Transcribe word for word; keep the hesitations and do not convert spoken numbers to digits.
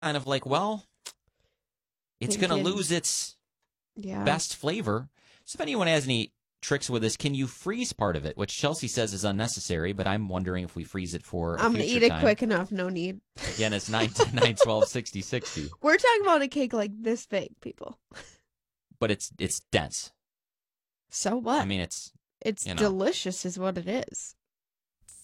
kind of like, well, it's going to Thinking- lose its Yeah. best flavor. So if anyone has any tricks with this, can you freeze part of it? Which Chelsea says is unnecessary, but I'm wondering if we freeze it for a I'm gonna future eat it time. quick enough. No need. Again, it's nine nine twelve sixty sixty. We're talking about a cake like this big, people. But it's it's dense. So what? I mean, it's it's you know. delicious, is what it is.